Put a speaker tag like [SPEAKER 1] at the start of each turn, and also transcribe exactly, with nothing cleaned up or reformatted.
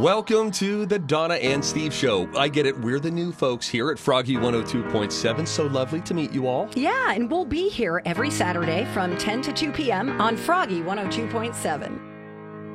[SPEAKER 1] Welcome to the Donna and Steve Show. I get it. We're the new folks here at Froggy one oh two point seven. So lovely to meet you all.
[SPEAKER 2] Yeah, and we'll be here every Saturday from ten to two p.m. on Froggy one oh two point seven.